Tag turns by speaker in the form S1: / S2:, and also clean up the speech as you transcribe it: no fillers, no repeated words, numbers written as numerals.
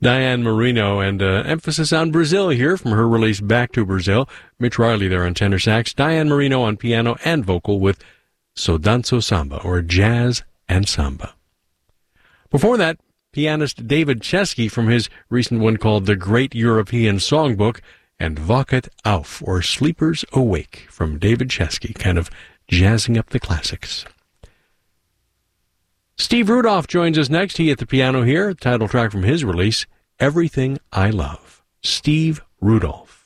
S1: Diane Marino, and emphasis on Brazil here from her release Back to Brazil. Mitch Riley there on tenor sax, Diane Marino on piano and vocal with So Danço Samba, or Jazz and Samba. Before that, pianist David Chesky from his recent one called The Great European Songbook, and Wacht auf, or Sleepers Awake, from David Chesky, kind of jazzing up the classics. Steve Rudolph joins us next. He at the piano here, title track from his release, Everything I Love. Steve Rudolph.